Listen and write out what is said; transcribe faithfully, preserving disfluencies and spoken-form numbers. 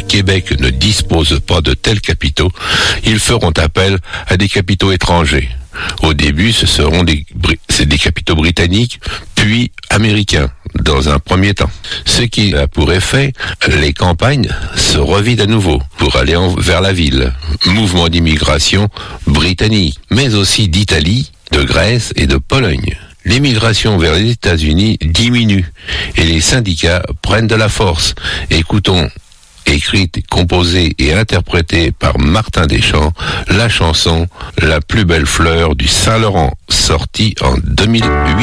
Québec ne dispose pas de tels capitaux, ils feront appel à des capitaux étrangers. Au début, ce seront des, c'est des capitaux britanniques, puis américains, dans un premier temps. Ce qui a pour effet, les campagnes se revident à nouveau pour aller en, vers la ville. Mouvement d'immigration britannique, mais aussi d'Italie, de Grèce et de Pologne. L'émigration vers les États-Unis diminue et les syndicats prennent de la force. Écoutons, écrite, composée et interprétée par Martin Deschamps, la chanson « La plus belle fleur du Saint-Laurent » sortie en deux mille huit.